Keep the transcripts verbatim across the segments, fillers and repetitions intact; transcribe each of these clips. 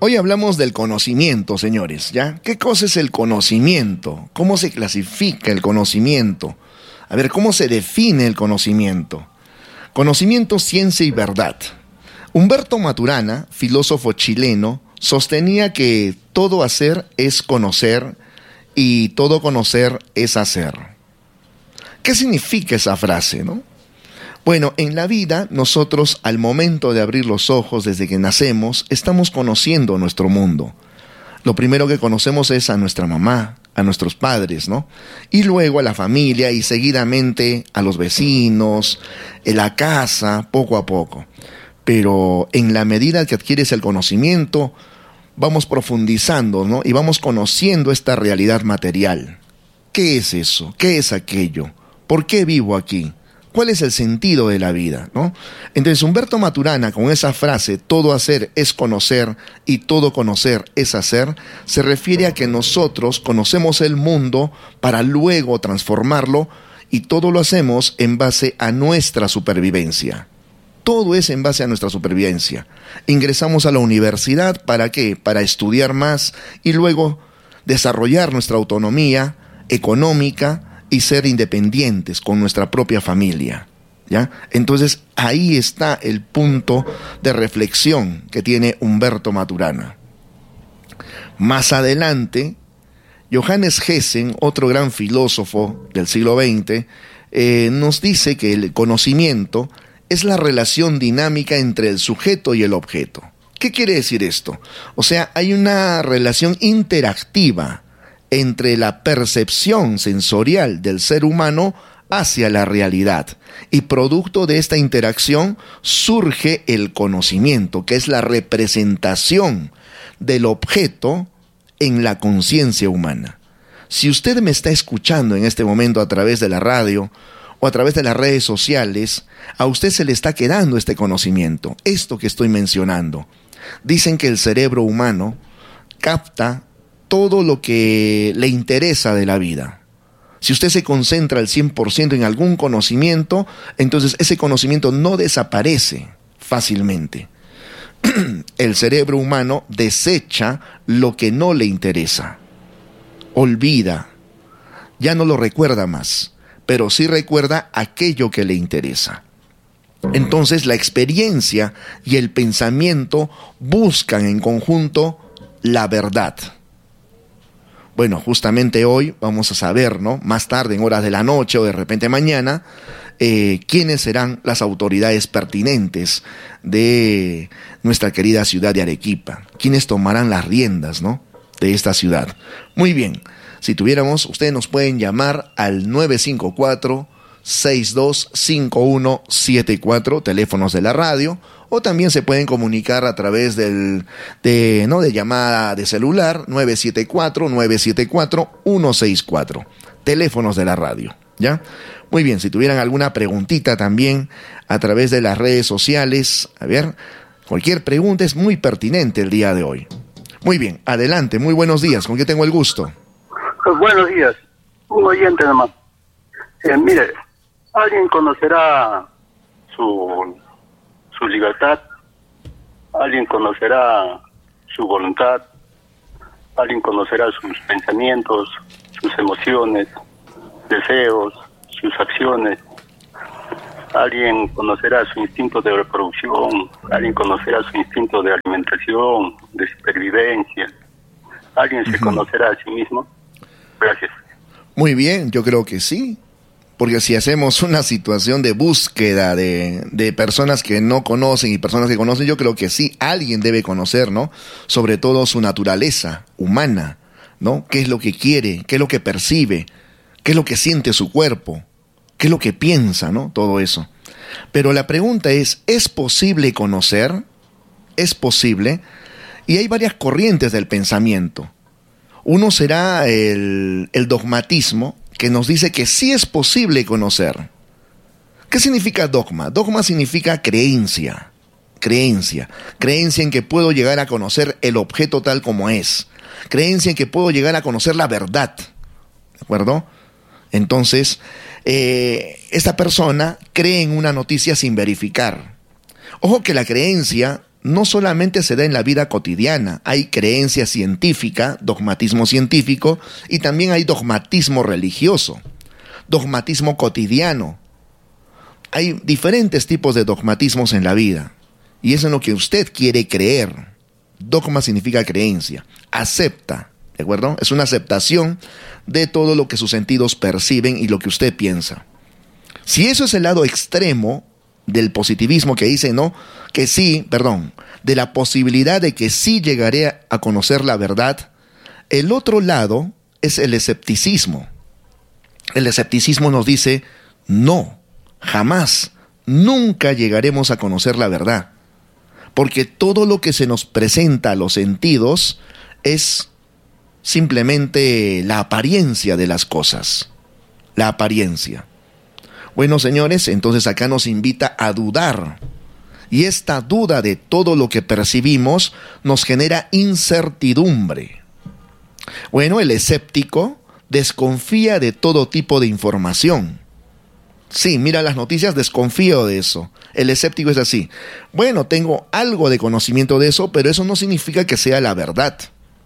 Hoy hablamos del conocimiento, señores, ¿ya? ¿Qué cosa es el conocimiento? ¿Cómo se clasifica el conocimiento? A ver, ¿cómo se define el conocimiento? Conocimiento, ciencia y verdad. Humberto Maturana, filósofo chileno, sostenía que todo hacer es conocer y todo conocer es hacer. ¿Qué significa esa frase, no? Bueno, en la vida, nosotros al momento de abrir los ojos desde que nacemos, estamos conociendo nuestro mundo. Lo primero que conocemos es a nuestra mamá, a nuestros padres, ¿no? Y luego a la familia y seguidamente a los vecinos, en la casa, poco a poco. Pero en la medida que adquieres el conocimiento, vamos profundizando, ¿no? Y vamos conociendo esta realidad material. ¿Qué es eso? ¿Qué es aquello? ¿Por qué vivo aquí? ¿Cuál es el sentido de la vida, no? Entonces Humberto Maturana, con esa frase, todo hacer es conocer y todo conocer es hacer, se refiere a que nosotros conocemos el mundo para luego transformarlo y todo lo hacemos en base a nuestra supervivencia. Todo es en base a nuestra supervivencia. Ingresamos a la universidad, ¿para qué? Para estudiar más y luego desarrollar nuestra autonomía económica y ser independientes con nuestra propia familia, ¿ya? Entonces, ahí está el punto de reflexión que tiene Humberto Maturana. Más adelante, Johannes Gessen, otro gran filósofo del siglo veinte, eh, nos dice que el conocimiento es la relación dinámica entre el sujeto y el objeto. ¿Qué quiere decir esto? O sea, hay una relación interactiva entre la percepción sensorial del ser humano hacia la realidad. Y producto de esta interacción surge el conocimiento, que es la representación del objeto en la conciencia humana. Si usted me está escuchando en este momento a través de la radio o a través de las redes sociales, a usted se le está quedando este conocimiento, esto que estoy mencionando. Dicen que el cerebro humano capta todo lo que le interesa de la vida. Si usted se concentra al cien por ciento en algún conocimiento, entonces ese conocimiento no desaparece fácilmente. El cerebro humano desecha lo que no le interesa, olvida, ya no lo recuerda más, pero sí recuerda aquello que le interesa. Entonces la experiencia y el pensamiento buscan en conjunto la verdad. Bueno, justamente hoy vamos a saber, ¿no? Más tarde, en horas de la noche o de repente mañana, eh, quiénes serán las autoridades pertinentes de nuestra querida ciudad de Arequipa, quiénes tomarán las riendas, ¿no?, de esta ciudad. Muy bien, si tuviéramos, ustedes nos pueden llamar al nueve cinco cuatro, seis dos cinco uno siete cuatro, teléfonos de la radio, o también se pueden comunicar a través del, de, ¿no? de llamada de celular nueve siete cuatro, nueve siete cuatro, uno seis cuatro, teléfonos de la radio, ¿ya? Muy bien, si tuvieran alguna preguntita también a través de las redes sociales, a ver, cualquier pregunta es muy pertinente el día de hoy. Muy bien, adelante, muy buenos días, ¿con quién tengo el gusto? Pues buenos días, un oyente nomás. Eh, mire, alguien conocerá su... su libertad, alguien conocerá su voluntad, alguien conocerá sus pensamientos, sus emociones, deseos, sus acciones, alguien conocerá su instinto de reproducción, alguien conocerá su instinto de alimentación, de supervivencia, alguien se uh-huh. conocerá a sí mismo. Gracias. Muy bien, yo creo que sí. Porque si hacemos una situación de búsqueda de, de personas que no conocen y personas que conocen, yo creo que sí, alguien debe conocer, ¿no? Sobre todo su naturaleza humana, ¿no? ¿Qué es lo que quiere? ¿Qué es lo que percibe? ¿Qué es lo que siente su cuerpo? ¿Qué es lo que piensa, ¿no? Todo eso. Pero la pregunta es, ¿es posible conocer? ¿Es posible? Y hay varias corrientes del pensamiento. Uno será el, el dogmatismo, que nos dice que sí es posible conocer. ¿Qué significa dogma? Dogma significa creencia, creencia, creencia en que puedo llegar a conocer el objeto tal como es, creencia en que puedo llegar a conocer la verdad, ¿de acuerdo? Entonces, eh, esta persona cree en una noticia sin verificar. Ojo que la creencia no solamente se da en la vida cotidiana, hay creencia científica, dogmatismo científico, y también hay dogmatismo religioso, dogmatismo cotidiano. Hay diferentes tipos de dogmatismos en la vida, y eso es lo que usted quiere creer. Dogma significa creencia, acepta, ¿de acuerdo? Es una aceptación de todo lo que sus sentidos perciben y lo que usted piensa. Si eso es el lado extremo del positivismo que dice, no, que sí, perdón, de la posibilidad de que sí llegaré a conocer la verdad, el otro lado es el escepticismo. El escepticismo nos dice, no, jamás, nunca llegaremos a conocer la verdad, porque todo lo que se nos presenta a los sentidos es simplemente la apariencia de las cosas, la apariencia. Bueno, señores, entonces acá nos invita a dudar. Y esta duda de todo lo que percibimos nos genera incertidumbre. Bueno, el escéptico desconfía de todo tipo de información. Sí, mira las noticias, desconfío de eso. El escéptico es así. Bueno, tengo algo de conocimiento de eso, pero eso no significa que sea la verdad.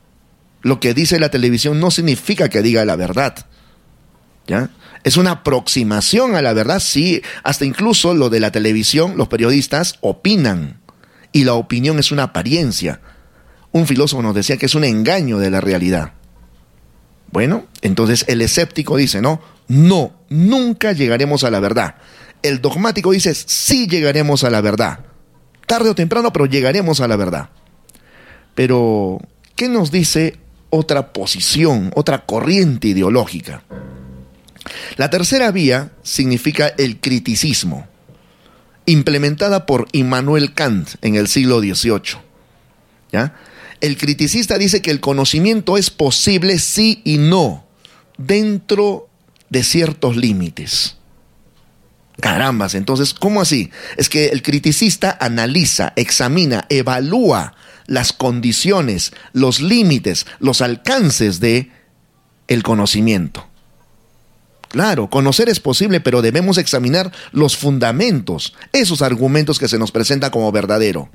Lo que dice la televisión no significa que diga la verdad. ¿Ya? Es una aproximación a la verdad, sí, hasta incluso lo de la televisión, los periodistas opinan, y la opinión es una apariencia. Un filósofo nos decía que es un engaño de la realidad. Bueno, entonces el escéptico dice, no, no, nunca llegaremos a la verdad. El dogmático dice, sí llegaremos a la verdad. Tarde o temprano, pero llegaremos a la verdad. Pero, ¿qué nos dice otra posición, otra corriente ideológica? La tercera vía significa el criticismo, implementada por Immanuel Kant en el siglo dieciocho. ¿Ya? El criticista dice que el conocimiento es posible sí y no, dentro de ciertos límites. Carambas, entonces, ¿cómo así? Es que el criticista analiza, examina, evalúa las condiciones, los límites, los alcances de el conocimiento. Claro, conocer es posible, pero debemos examinar los fundamentos, esos argumentos que se nos presentan como verdadero.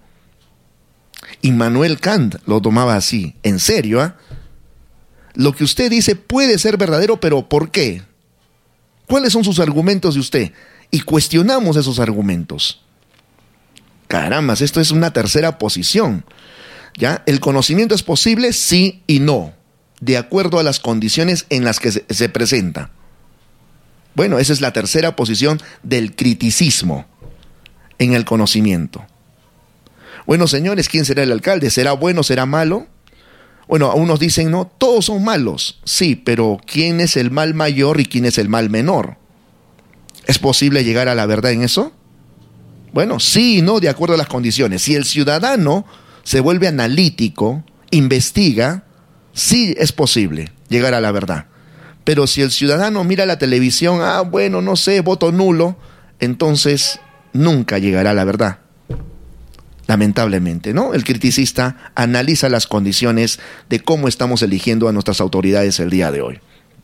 Immanuel Kant lo tomaba así, en serio, ¿eh? Lo que usted dice puede ser verdadero, pero ¿por qué? ¿Cuáles son sus argumentos de usted? Y cuestionamos esos argumentos. Carambas, esto es una tercera posición. ¿Ya? El conocimiento es posible, sí y no, de acuerdo a las condiciones en las que se, se presenta. Bueno, esa es la tercera posición del criticismo en el conocimiento. Bueno, señores, ¿quién será el alcalde? ¿Será bueno, será malo? Bueno, unos dicen, no, todos son malos. Sí, pero ¿quién es el mal mayor y quién es el mal menor? ¿Es posible llegar a la verdad en eso? Bueno, sí y no, de acuerdo a las condiciones. Si el ciudadano se vuelve analítico, investiga, sí es posible llegar a la verdad. Pero si el ciudadano mira la televisión, ah, bueno, no sé, voto nulo, entonces nunca llegará a la verdad. Lamentablemente, ¿no? El criticista analiza las condiciones de cómo estamos eligiendo a nuestras autoridades el día de hoy.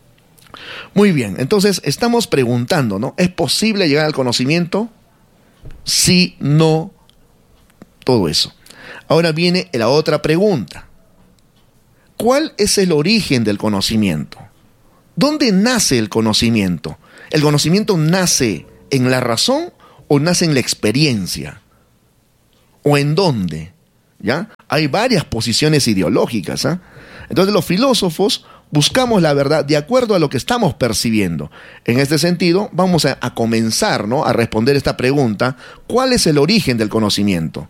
Muy bien, entonces estamos preguntando, ¿no? ¿Es posible llegar al conocimiento? Sí, no, todo eso. Ahora viene la otra pregunta. ¿Cuál es el origen del conocimiento? ¿Dónde nace el conocimiento? ¿El conocimiento nace en la razón o nace en la experiencia? ¿O en dónde? ¿Ya? Hay varias posiciones ideológicas, ¿eh? Entonces los filósofos buscamos la verdad de acuerdo a lo que estamos percibiendo. En este sentido, vamos a, a comenzar, ¿no?, a responder esta pregunta: ¿cuál es el origen del conocimiento?